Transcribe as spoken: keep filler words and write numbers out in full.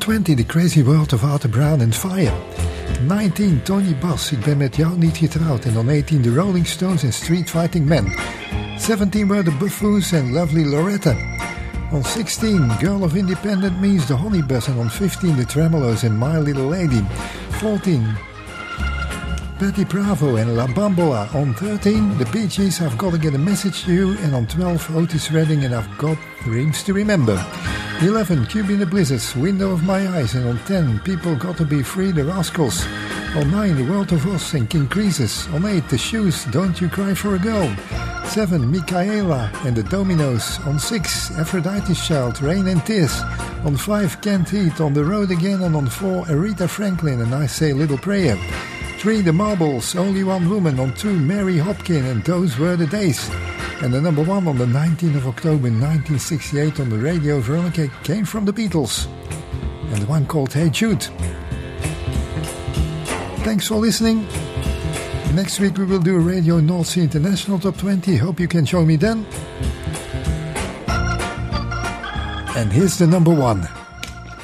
twenty, The Crazy World of Arthur Brown and Fire. nineteen, Tony Bass, Ik ben met jou niet getrouwd. En on eighteen, The Rolling Stones and Street Fighting Men. seventeen were The Buffoons and Lovely Loretta. On sixteen, Girl of Independent Means, The Honey Bus. And on fifteen, The Tremolos and My Little Lady. fourteen, Patty Bravo and La Bamboa. On thirteen, The Bee Gees, I've Got to Get a Message to You. And on twelve, Otis Redding and I've Got Dreams to Remember. eleven, Cube in the Blizzards, Window of My Eyes. And on ten, People Got to Be Free, The Rascals. On nine, The World of Oz and King Croesus. On eight, The Shoes, Don't You Cry for a Girl. seven, Michaela and the Dominos. On six, Aphrodite's Child, Rain and Tears. On five, Kent Heat, On the Road Again. And on four, Aretha Franklin and I Say a Little Prayer. three, The Marbles, Only One Woman. On two, Mary Hopkin and Those Were the Days. And the number one on the nineteenth of October nineteen sixty-eight on the radio, Veronica, came from the Beatles. And the one called Hey Jude. Thanks for listening. Next week we will do a Radio North Sea International Top twenty. Hope you can join me then. And here's the number one.